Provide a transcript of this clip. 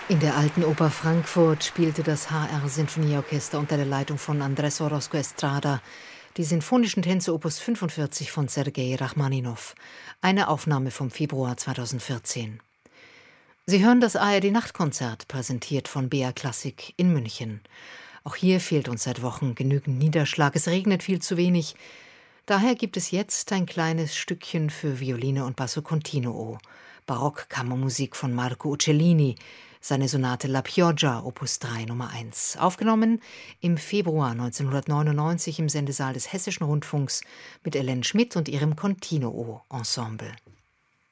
In der Alten Oper Frankfurt spielte das HR-Sinfonieorchester unter der Leitung von Andrés Orozco Estrada die Sinfonischen Tänze Opus 45 von Sergei Rachmaninow, eine Aufnahme vom Februar 2014. Sie hören das ARD-Nachtkonzert, präsentiert von BR Klassik in München. Auch hier fehlt uns seit Wochen genügend Niederschlag, es regnet viel zu wenig. Daher gibt es jetzt ein kleines Stückchen für Violine und Basso Continuo, Barockkammermusik von Marco Uccellini, seine Sonate La Pioggia, Opus 3, Nummer 1, aufgenommen im Februar 1999 im Sendesaal des Hessischen Rundfunks mit Hélène Schmidt und ihrem Continuo-Ensemble.